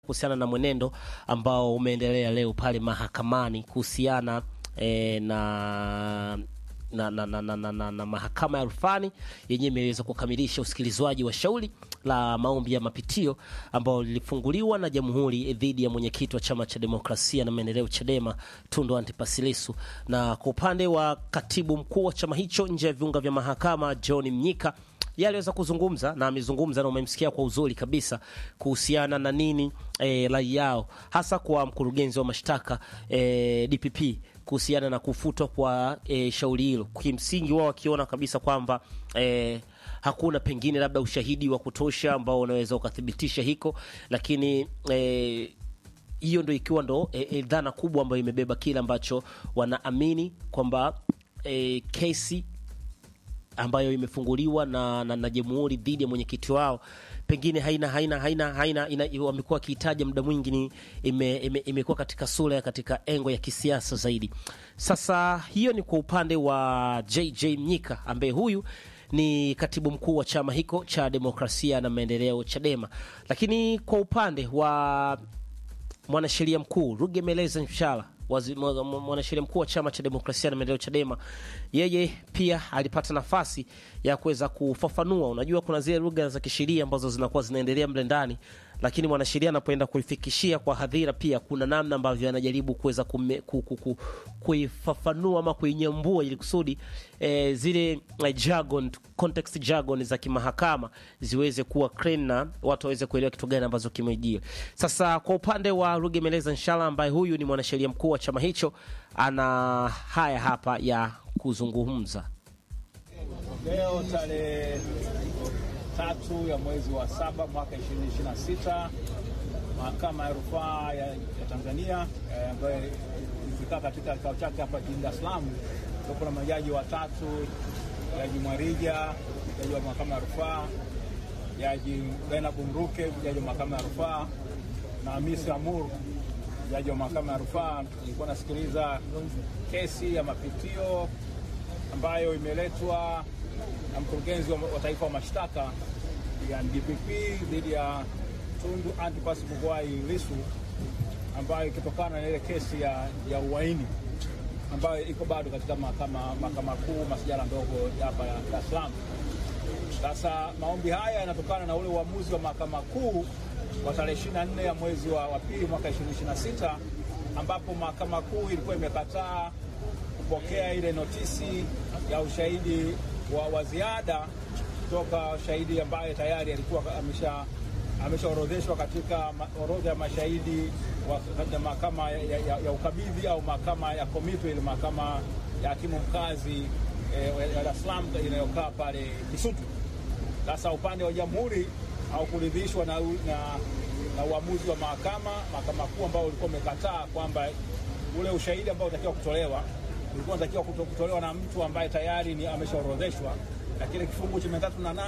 kuhusiana na mwenendo ambao umeendelea leo pale mahakamani kuhusiana na mahakama ya rufani yenyewe imeweza kukamilisha usikilizwaji wa shauri la maombi ya mapitio ambao lilifunguliwa na Jamhuri dhidi ya mwenyekiti wa Chama cha Demokrasia na Maendeleo Chadema Tundu Antipas Lissu. Na kwa upande wa katibu mkuu wa chama hicho nje ya viunga vya mahakama John Mnyika, yeye aliweza kuzungumza na amezungumza na umemsikia kwa uzuri kabisa kuhusiana na nini rai yao hasa kwa mkurugenzi wa mashtaka DPP kuhusiana na kufutwa kwa shauri hilo. Kimsingi wao wakiona kabisa kwamba hakuna pengine labda ushahidi wa kutosha ambao unaweza ukathibitisha hiko, lakini hiyo ndio ikiwa ndo dhana kubwa ambayo imebeba kile ambacho wanaamini kwamba kesi ambayo imefunguliwa na Jamhuri dhidi ya mwenyekiti wao pengine haina wamekuwa kihitaji muda mwingi ni imekuwa katika sura katika engo ya kisiasa zaidi. Sasa hiyo ni kwa upande wa JJ Mnyika ambaye huyu ni katibu mkuu wa chama hiko cha Demokrasia na Maendeleo Chadema. Lakini kwa upande wa mwanasheria mkuu Rugemeleza Nshala, mwanasheria mkuu wa chama cha Demokrasia na Maendeleo Chadema, yeye pia alipata nafasi ya kuweza kufafanua. Unajua kuna zile lugha za kisheria ambazo zinakuwa zinaendelea mle ndani, lakini mwanasheria anapoenda kuifikishia kwa hadhira pia kuna namna ambavyo anajaribu kuweza kuifafanua ama kuinyambua ili kusudi zile jargon, context jargon za kimahakama ziweze kuwa clean na watu waweze kuelewa kitu gani ambacho kimejia. Sasa kwa upande wa Rugemeleza Nshala ambaye huyu ni mwanasheria mkuu wa chama hicho, ana haya hapa ya kuzungumza. Leo tarehe 3 ya mwezi wa 7 mwaka 2026, mahakama ya rufaa ya Tanzania ambayo ilikaa katika kikao chake hapa jijini Dar es Salaam, kuna majaji watatu, Jaji Mwarija, jaji wa mahakama ya rufaa, Jaji Bena Bumruke, jaji wa mahakama ya rufaa, na Hamisi Amur, jaji wa mahakama ya rufaa. Nilikuwa nasikiliza kesi ya mapitio ambayo imeletwa na mkurugenzi wa taifa wa mashtaka ya DPP dhidi ya Tundu Antipas Lissu, ambayo ikitokana na ile kesi ya uhaini ambayo iko bado katika mahakama kuu masijala ndogo hapa ya Dar es Salaam. Sasa maombi haya yanatokana na ule uamuzi wa mahakama kuu wa tarehe 24 ya mwezi wa pili mwaka 2026, ambapo mahakama kuu ilikuwa imekataa kupokea ile notisi ya ushahidi wa ziada kutoka shahidi ambaye tayari alikuwa ameshaorodheshwa katika orodha ya mashahidi wa mahakama ya ukabidhi au mahakama ya komito, ile mahakama ya hakimu mkazi ya Dar es Salaam inayokaa pale Kisutu. Sasa upande wa jamhuri haukuridhishwa na uamuzi wa mahakama kuu ambao ulikuwa umekataa kwamba ule ushahidi ambao unatakiwa kutolewa ulikuwa unatakiwa kutolewa na mtu ambaye tayari ni ameshaorodheshwa, lakini kifungu cha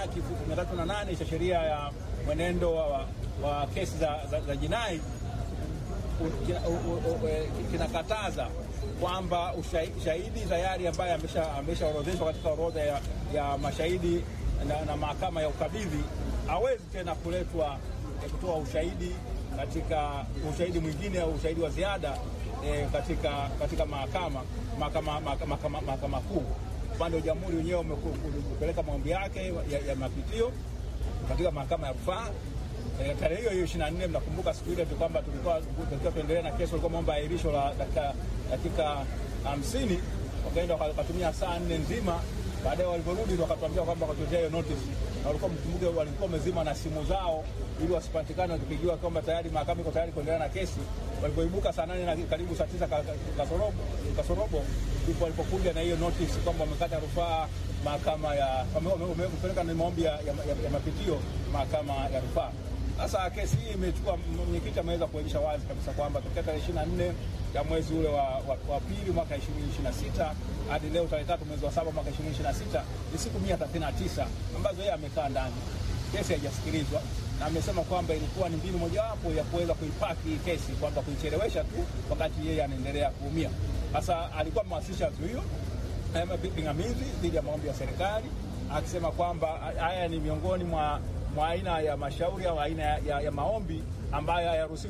308 cha sheria ya mwenendo wa kesi za jinai kinakataza kwamba ushahidi tayari ambaye ameshaorodheshwa katika orodha ya mashahidi na mahakama ya ukabidhi hawezi tena kuletwa kutoa ushahidi katika ushahidi mwingine au ushahidi wa ziada katika mahakama kuu. Upande wa jamhuri wenyewe umepeleka maombi yake ya mapitio katika mahakama ya rufaa. Tarehe hiyo 24, mnakumbuka siku ile kwamba tulikuwa tuendelea na kesi, walikuwa maomba ahirisho la dakika 50, wakaenda wakatumia saa 4 nzima. Baadaye waliporudi wakatuambia kwamba watuletea hiyo notice, na walikuwa wamezima na simu zao ili wasipatikane wakipigiwa kwamba tayari mahakama iko tayari kuendelea na kesi. Walipoibuka saa 8 na karibu saa 9 kasorobo ndipo walipokuja na hiyo notice kwamba wamekata rufaa mahakama ya wamepeleka na maombi ya mapitio mahakama ya rufaa. Sasa kesi hii imechukua, mwenyekiti ameweza kuonyesha wazi kabisa kwamba tokea tarehe 24 ya mwezi ule wa pili mwaka 2026 hadi leo tarehe 3 mwezi wa 7 mwaka 2026 ni siku 139 ambazo yeye amekaa ndani. Kesi haijasikilizwa, na amesema kwamba ilikuwa ni mbinu mojawapo ya kuweza kuipaki kesi, kwamba kuichelewesha tu wakati yeye anaendelea kuumia. Sasa alikuwa amewasilisha zuio pingamizi dhidi ya maombi ya serikali, akisema kwamba haya ni miongoni mwa aina ya mashauri au aina ya maombi ambayo hayaruhusiwi